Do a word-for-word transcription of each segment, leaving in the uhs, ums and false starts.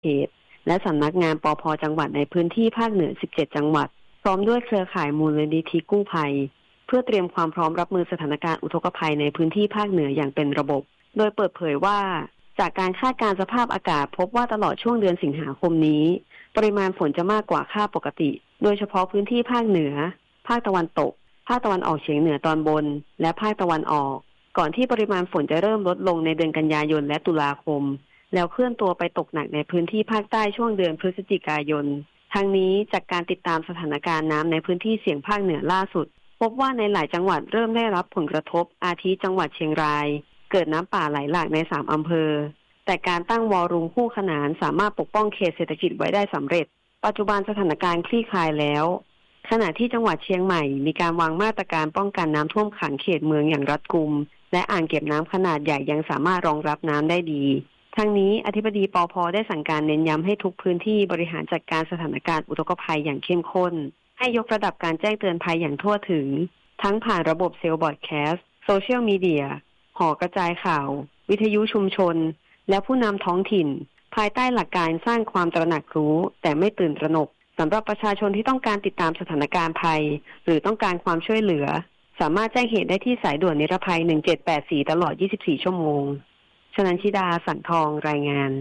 เขตและสำนักงานปภ.จังหวัดในพื้นที่ภาคเหนือสิบเจ็ดจังหวัดพร้อมด้วยเครือข่ายมูลนิธิกู้ภัยเพื่อเตรียมความพร้อมรับมือสถานการณ์อุทกภัยในพื้นที่ภาคเหนืออย่างเป็นระบบโดยเปิดเผยว่าจากการคาดการณ์สภาพอากาศพบว่าตลอดช่วงเดือนสิงหาคมนี้ปริมาณฝนจะมากกว่าค่าปกติโดยเฉพาะพื้นที่ภาคเหนือภาคตะวันตกภาคตะวันออกเฉียงเหนือตอนบนและภาคตะวันออกก่อนที่ปริมาณฝนจะเริ่มลดลงในเดือนกันยายนและตุลาคมแล้วเคลื่อนตัวไปตกหนักในพื้นที่ภาคใต้ช่วงเดือนพฤศจิกายนทั้งนี้จากการติดตามสถานการณ์น้ำในพื้นที่เสี่ยงภาคเหนือล่าสุดพบว่าในหลายจังหวัดเริ่มได้รับผลกระทบอาทิจังหวัดเชียงรายเกิดน้ำป่าไหลหลากในสามอำเภอแต่การตั้งวอลลุ่มคู่ขนานสามารถปกป้องเขตเศรษฐกิจไว้ได้สำเร็จปัจจุบันสถานการณ์คลี่คลายแล้วขณะที่จังหวัดเชียงใหม่มีการวางมาตรการป้องกันน้ำท่วมขังเขตเมืองอย่างรัดกุมและอ่างเก็บน้ำขนาดใหญ่ยังสามารถรองรับน้ำได้ดีทั้งนี้อธิบดีปภ.ได้สั่งการเน้นย้ำให้ทุกพื้นที่บริหารจัดการสถานการณ์อุทกภัยอย่างเข้มข้นให้ยกระดับการแจ้งเตือนภัยอย่างทั่วถึงทั้งผ่านระบบเซลล์บอดแคสต์โซเชียลมีเดียหอกระจายข่าววิทยุชุมชนและผู้นำท้องถิ่นภายใต้หลักการสร้างความตระหนักรู้แต่ไม่ตื่นตระหนกสำหรับประชาชนที่ต้องการติดตามสถานการณ์ภัยหรือต้องการความช่วยเหลือสามารถแจ้งเหตุได้ที่สายด่วนนิรภัยหนึ่งเจ็ดแปดสี่ตลอดยี่สิบสี่ชั่วโมงชนันชิดาสังทองรายงาน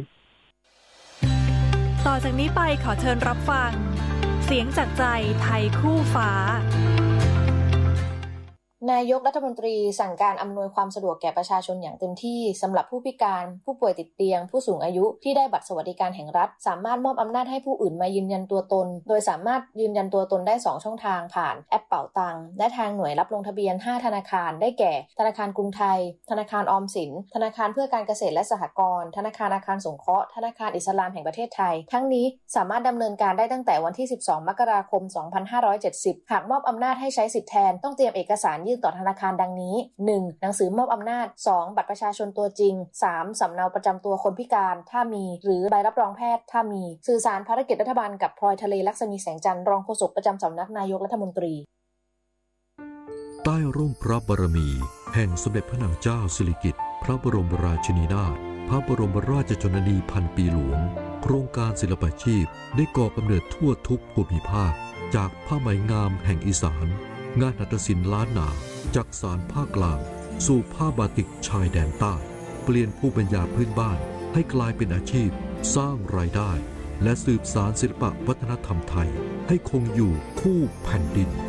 ต่อจากนี้ไปขอเชิญรับฟังเสียงจากใจไทยคู่ฟ้านายกรัฐมนตรีสั่งการอำนวยความสะดวกแก่ประชาชนอย่างเต็มที่สำหรับผู้พิการผู้ป่วยติดเตียงผู้สูงอายุที่ได้บัตรสวัสดิการแห่งรัฐสามารถมอบอำนาจให้ผู้อื่นมายืนยันตัวตนโดยสามารถยืนยันตัวตนได้สองช่องทางผ่านแอปเป๋าตังค์และทางหน่วยรับลงทะเบียนห้าธนาคารได้แก่ธนาคารกรุงไทยธนาคารออมสินธนาคารเพื่อการเกษตรและสหกรณ์ธนาคารอาคารสงเคราะห์ธนาคารอิสลามแห่งประเทศไทยทั้งนี้สามารถดำเนินการได้ตั้งแต่วันที่สิบสองมกราคมสองพันห้าร้อยเจ็ดสิบหากมอบอำนาจให้ใช้สิทธิแทนต้องเตรียมเอกสารยื่นต่อธนาคารดังนี้ หนึ่ง หนังสือมอบอำนาจ สอง บัตรประชาชนตัวจริง สาม สำเนาประจำตัวคนพิการถ้ามีหรือใบรับรองแพทย์ถ้ามีสื่อสารภารกิจรัฐบาลกับพลอยทะเลลักษมีแสงจันทร์รองโฆษกประจำสำนักนายกรัฐมนตรีใต้ร่มพระบารมีแห่งสมเด็จพระนางเจ้าสิริกิติ์พระบรมราชินีนาถพระบรมราชชนนีพันปีหลวงโครงการศิลปาชีพได้ก่อกำเนิดทั่วทุกภูมิภาคจากผ้าไหมงามแห่งอีสานงานหัตถศิลป์ล้านนาจากสารภาคกลางสู่ผ้าบาติกชายแดนใต้เปลี่ยนภูมิปัญญาพื้นบ้านให้กลายเป็นอาชีพสร้างรายได้และสืบสานศิลปวัฒนธรรมไทยให้คงอยู่คู่แผ่นดิน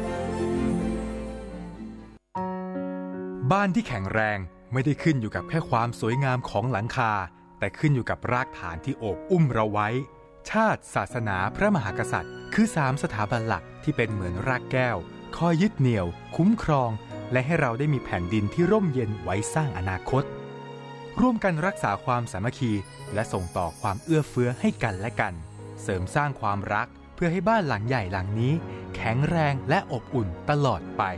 บ้านที่แข็งแรงไม่ได้ขึ้นอยู่กับแค่ความสวยงามของหลังคาแต่ขึ้นอยู่กับรากฐานที่โอบอุ้มเราไว้ชาติศาสนาพระมหากษัตริย์คือสามสถาบันหลักที่เป็นเหมือนรากแก้วคอยยึดเหนี่ยวคุ้มครองและให้เราได้มีแผ่นดินที่ร่มเย็นไว้สร้างอนาคตร่วมกันรักษาความสามัคคีและส่งต่อความเอื้อเฟื้อให้กันและกันเสริมสร้างความรักเพื่อให้บ้านหลังใหญ่หลังนี้แข็งแรงและอบอุ่นตลอดไป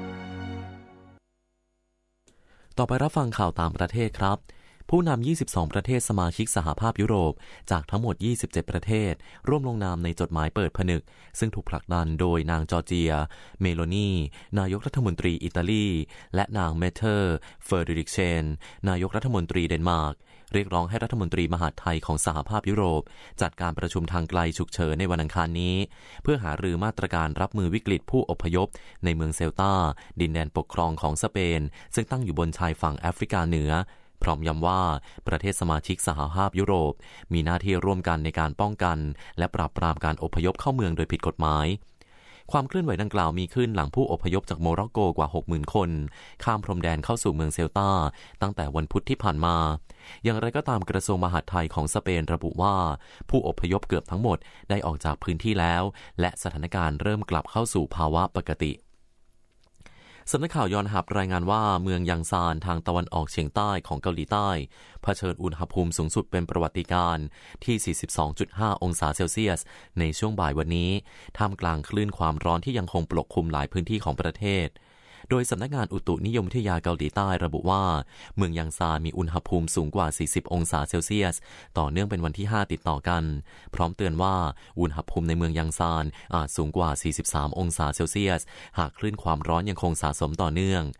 ต่อไปรับฟังข่าวต่างประเทศครับผู้นำยี่สิบสองประเทศสมาชิกสหภาพยุโรปจากทั้งหมดยี่สิบเจ็ดประเทศร่วมลงนามในจดหมายเปิดผนึกซึ่งถูกผลักดันโดยนางจอร์เจียเมโลนีนายกรัฐมนตรีอิตาลีและนางเมเทอร์เฟอร์ดิริกเชนนายกรัฐมนตรีเดนมาร์กเรียกร้องให้รัฐมนตรีมหาดไทยของสหภาพยุโรปจัดการประชุมทางไกลฉุกเฉินในวันอังคารนี้เพื่อหารือมาตรการรับมือวิกฤตผู้อพยพในเมืองเซลตาดินแดนปกครองของสเปนซึ่งตั้งอยู่บนชายฝั่งแอฟริกาเหนือพร้อมย้ำว่าประเทศสมาชิกสหภาพยุโรปมีหน้าที่ร่วมกันในการป้องกันและปราบปรามการอพยพเข้าเมืองโดยผิดกฎหมายความเคลื่อนไหวดังกล่าวมีขึ้นหลังผู้อพยพจากโมร็อกโกกว่า หกหมื่น คนข้ามพรมแดนเข้าสู่เมืองเซลตาตั้งแต่วันพุธที่ผ่านมาอย่างไรก็ตามกระทรวงมหาดไทยของสเปนระบุว่าผู้อพยพเกือบทั้งหมดได้ออกจากพื้นที่แล้วและสถานการณ์เริ่มกลับเข้าสู่ภาวะปกติสำนักข่าวยอนฮับรายงานว่าเมืองยังซานทางตะวันออกเฉียงใต้ของเกาหลีใต้เผชิญอุณหภูมิสูงสุดเป็นประวัติการณ์ที่ สี่สิบสองจุดห้า องศาเซลเซียสในช่วงบ่ายวันนี้ท่ามกลางคลื่นความร้อนที่ยังคงปกคลุมหลายพื้นที่ของประเทศโดยสำนักงานอุตุนิยมวิทยาเกาหลีใต้ระบุว่าเมืองยังซานมีอุณหภูมิสูงกว่า สี่สิบ องศาเซลเซียสต่อเนื่องเป็นวันที่ ห้า ติดต่อกันพร้อมเตือนว่าอุณหภูมิในเมืองยังซานอาจสูงกว่า สี่สิบสาม องศาเซลเซียสหากคลื่นความร้อนยังคงสะสมต่อเนื่อง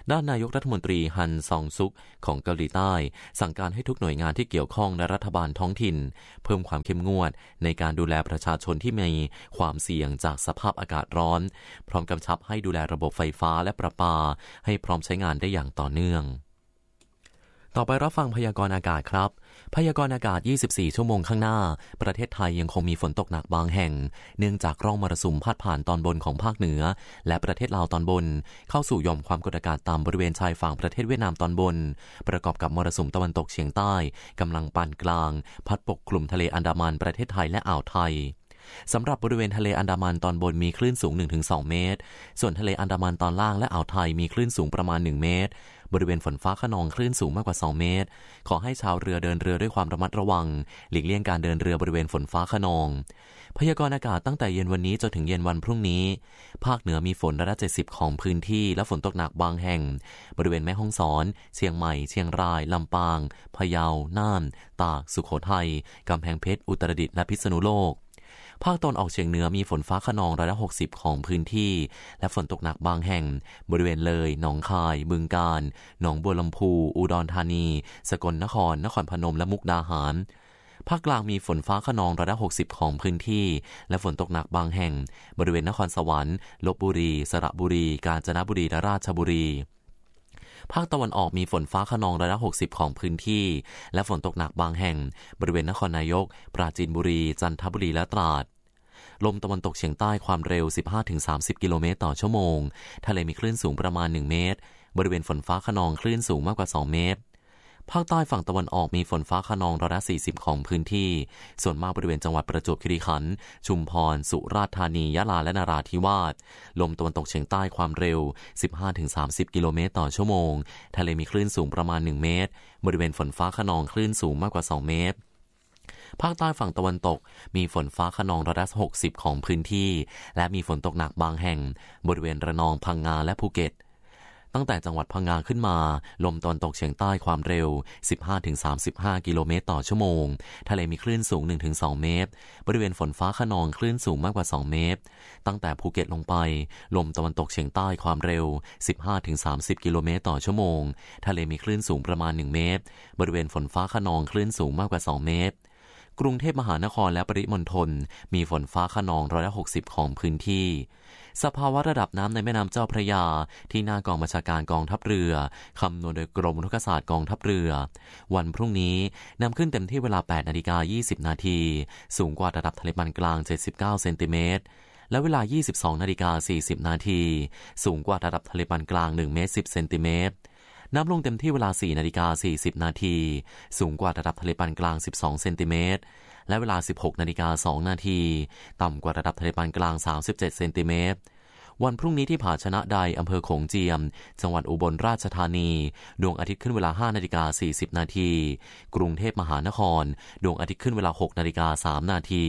ด้านนายกรัฐมนตรีฮันซองซุกของเกาหลีใต้สั่งการให้ทุกหน่วยงานที่เกี่ยวข้องในรัฐบาลท้องถิ่นเพิ่มความเข้มงวดในการดูแลประชาชนที่มีความเสี่ยงจากสภาพอากาศร้อนพร้อมกำชับให้ดูแลระบบไฟฟ้าและประปาให้พร้อมใช้งานได้อย่างต่อเนื่องต่อไปรับฟังพยากรณ์อากาศครับพยากรณ์อากาศยี่สิบสี่ชั่วโมงข้างหน้าประเทศไทยยังคงมีฝนตกหนักบางแห่งเนื่องจากร่องมรสุมพาดผ่านตอนบนของภาคเหนือและประเทศลาวตอนบนเข้าสู่หย่อมความกดอากาศต่ำบริเวณชายฝั่งประเทศเวียดนามตอนบนประกอบกับมรสุมตะวันตกเฉียงใต้กำลังปานกลางพัดปกคลุมทะเลอันดามันประเทศไทยและอ่าวไทยสำหรับบริเวณทะเลอันดามันตอนบนมีคลื่นสูง หนึ่งถึงสอง เมตรส่วนทะเลอันดามันตอนล่างและอ่าวไทยมีคลื่นสูงประมาณหนึ่งเมตรบริเวณฝนฟ้าคะนองคลื่นสูงมากกว่าสองเมตรขอให้ชาวเรือเดินเรือด้วยความระมัดระวังหลีกเลี่ยงการเดินเรือบริเวณฝนฟ้าคะนองพยากรณ์อากาศตั้งแต่เย็นวันนี้จนถึงเย็นวันพรุ่งนี้ภาคเหนือมีฝนร้อยละเจ็ดสิบของพื้นที่และฝนตกหนักบางแห่งบริเวณแม่ฮ่องสอนเชียงใหม่เชียงรายลำปางพะเยาน่านตากสุโขทัยกำแพงเพชรอุตรดิตถ์และพิษณุโลกภาคตะวันออกเฉียงเหนือมีฝนฟ้าคะนองร้อยละหกสิบของพื้นที่และฝนตกหนักบางแห่งบริเวณเลยหนองคายบึงกาฬหนองบัวลำพูอุดรธานีสกลนครนครพนมและมุกดาหารภาคกลางมีฝนฟ้าคะนองร้อยละหกสิบของพื้นที่และฝนตกหนักบางแห่งบริเวณนครสวรรค์ลพบุรีสระบุรีกาญจนบุรีและราชบุรีภาคตะวันออกมีฝนฟ้าคะนองร้อยละหกสิบของพื้นที่และฝนตกหนักบางแห่งบริเวณนครนายกปราจีนบุรีจันทบุรีและตราดลมตะวันตกเฉียงใต้ความเร็ว สิบห้าถึงสามสิบ กิโลเมตรต่อชั่วโมงทะเลมีคลื่นสูงประมาณหนึ่งเมตรบริเวณฝนฟ้าคะนองคลื่นสูงมากกว่าสองเมตรภาคใต้ฝั่งตะวันออกมีฝนฟ้าคะนองร้อยละสี่สิบของพื้นที่ส่วนมากบริเวณจังหวัดประจวบคีรีขันธ์ชุมพรสุราษฎร์ธานียะลาและนราธิวาสลมตะวันตกเฉียงใต้ความเร็ว สิบห้าถึงสามสิบ กิโลเมตรต่อชั่วโมงทะเลมีคลื่นสูงประมาณหนึ่งเมตรบริเวณฝนฟ้าคะนองคลื่นสูงมากกว่าสองเมตรภาคใต้ฝั่งตะวันตกมีฝนฟ้าคะนองร้อยละหกสิบของพื้นที่และมีฝนตกหนักบางแห่งบริเวณระนองพังงาและภูเก็ตตั้งแต่จังหวัดพังงาขึ้นมาลมตะวันตกเฉียงใต้ความเร็ว สิบห้าถึงสามสิบห้า กิโลเมตรต่อชั่วโมงทะเลมีคลื่นสูง หนึ่งถึงสอง เมตรบริเวณฝนฟ้าคะนองคลื่นสูงมากกว่าสองเมตรตั้งแต่ภูเก็ตลงไปลมตะวันตกเฉียงใต้ความเร็ว สิบห้าถึงสามสิบ กิโลเมตรต่อชั่วโมงทะเลมีคลื่นสูงประมาณหนึ่งเมตรบริเวณฝนฟ้าคะนองคลื่นสูงมากกว่าสองเมตรกรุงเทพมหานครและปริมณฑลมีฝนฟ้าคะนองร้อยละหกสิบของพื้นที่สภาวะระดับน้ำในแม่น้ำเจ้าพระยาที่หน้ากองบัญชาการกองทัพเรือคำนวณโดยกรมอุทกศาสตร์กองทัพเรือวันพรุ่งนี้นำขึ้นเต็มที่เวลา แปดนาฬิกายี่สิบ นาทีสูงกว่าระดับทะเลปานกลางเจ็ดสิบเก้าเซนติเมตรและเวลา ยี่สิบสองนาฬิกาสี่สิบ นาทีสูงกว่าระดับทะเลปานกลางหนึ่งเมตรสิบเซนติเมตรน้ำลงเต็มที่เวลา สี่นาฬิกาสี่สิบ นาทีสูงกว่าระดับทะเลปานกลางสิบสองเซนติเมตรและเวลา สิบหกนาฬิกาสอง นาทีต่ำกว่าระดับทะเลปานกลางสามสิบเจ็ดเซนติเมตรวันพรุ่งนี้ที่ผาชนะใดอำเภอโขงเจียมจังหวัดอุบลราชธานีดวงอาทิตย์ขึ้นเวลา ห้านาฬิกาสี่สิบ นาทีกรุงเทพมหานครดวงอาทิตย์ขึ้นเวลา หกนาฬิกาสาม นาที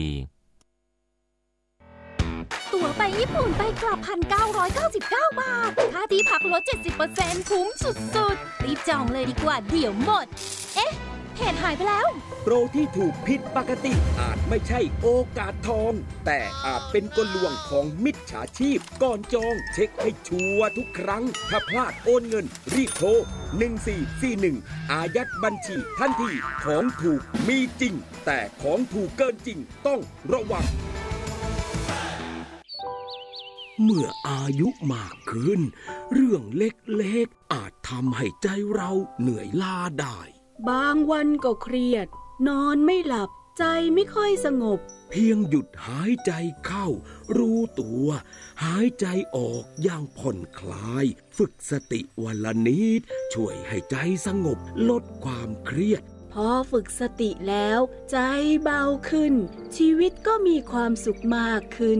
ตั๋วไปญี่ปุ่นไปกลับ หนึ่งพันเก้าร้อยเก้าสิบเก้า บาทค่าที่พักลด เจ็ดสิบเปอร์เซ็นต์ คุ้มสุดๆรีบจองเลยดีกว่าเดี๋ยวหมดเอ๊ะเพจหายไปแล้วโปรที่ถูกผิดปกติอาจไม่ใช่โอกาสทองแต่อาจเป็นกลลวงของมิจฉาชีพก่อนจองเช็คให้ชัวร์ทุกครั้งถ้าพลาดโอนเงินรีบโทรหนึ่งสี่สี่หนึ่งอายัดบัญชีทันทีของถูกมีจริงแต่ของถูกเกินจริงต้องระวังเมื่ออายุมากขึ้นเรื่องเล็กๆอาจทำให้ใจเราเหนื่อยล้าได้บางวันก็เครียดนอนไม่หลับใจไม่ค่อยสงบเพียงหยุดหายใจเข้ารู้ตัวหายใจออกอย่างผ่อนคลายฝึกสติวันละนิดช่วยให้ใจสงบลดความเครียดพอฝึกสติแล้วใจเบาขึ้นชีวิตก็มีความสุขมากขึ้น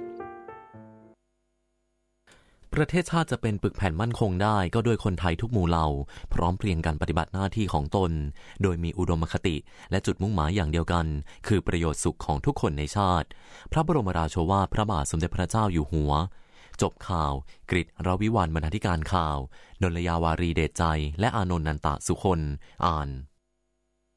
ประเทศชาติจะเป็นปึกแผ่นมั่นคงได้ก็ด้วยคนไทยทุกหมู่เหล่าพร้อมเพรียงกันปฏิบัติหน้าที่ของตนโดยมีอุดมคติและจุดมุ่งหมายอย่างเดียวกันคือประโยชน์สุขของทุกคนในชาติพระบรมราโชวาทพระบาทสมเด็จพระเจ้าอยู่หัวจบข่าวกฤษ รวิวรรณ บรรณาธิการข่าวนนลยาวารีเดชใจและอานนท์นันตะสุคนอ่าน